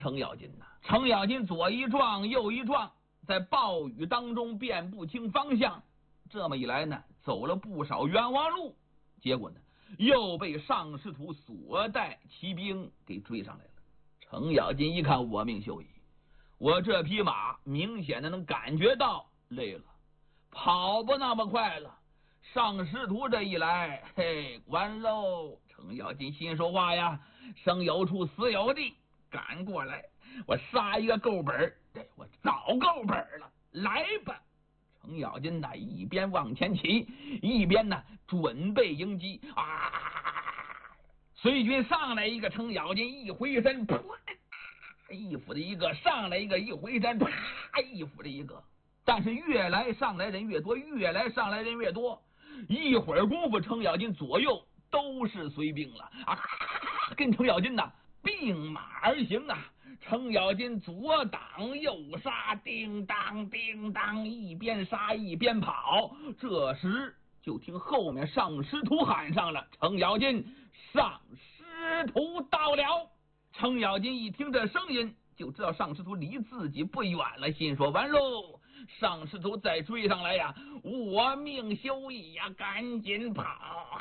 程咬金呐，程咬金左一撞右一撞，在暴雨当中辨不清方向，这么一来呢，走了不少冤枉路，结果呢，又被上师徒所带骑兵给追上来了。程咬金一看，我命休矣，我这匹马明显的能感觉到累了，跑不那么快了。上师徒这一来，嘿，完喽！程咬金心说话呀，生有处死有地，赶过来，我杀一个够本儿，我早够本儿了，来吧！程咬金呢，一边往前骑，一边呢准备迎击啊！随军上来一个，程咬金一回身，啪，一斧子一个，上来一个，一回身，啪，一斧子一个。但是越来上来人越多，越来上来人越多，一会儿功夫，程咬金左右都是随兵了啊！跟程咬金呐并马而行啊！程咬金左挡右杀，叮当叮当，一边杀一边跑。这时就听后面上师徒喊上了：“程咬金，上师徒到了！”程咬金一听这声音，就知道上师徒离自己不远了，心说完喽，上师徒再追上来呀，我命休矣呀，赶紧跑！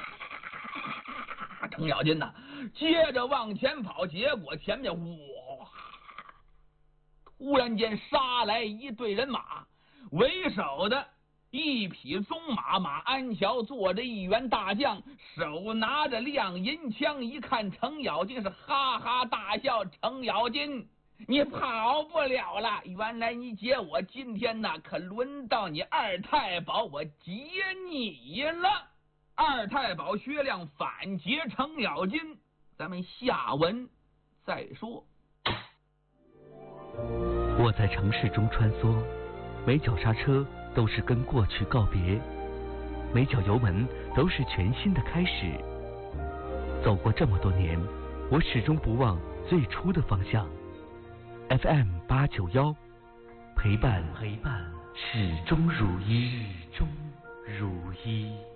程咬金呐，接着往前跑，结果前面哇，突然间杀来一队人马，为首的一匹棕马，马鞍桥坐着一员大将，手拿着亮银枪，一看程咬金是哈哈大笑：“程咬金，你跑不了了！原来你劫我，今天呢，可轮到你二太保我劫你了！”二太保薛亮反劫程咬金，咱们下文再说。 我在城市中穿梭，每脚刹车都是跟过去告别，每脚油门都是全新的开始。走过这么多年，我始终不忘最初的方向。FM891，陪伴始终如一。